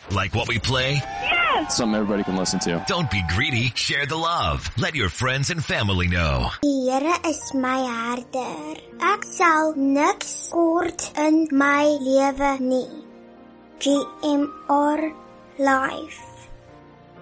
Like what we play? Something everybody can listen to. Don't be greedy. Share the love. Let your friends and family know. Die Here is my herder. Ek sal niks kort in my lewe nie. GMR Live.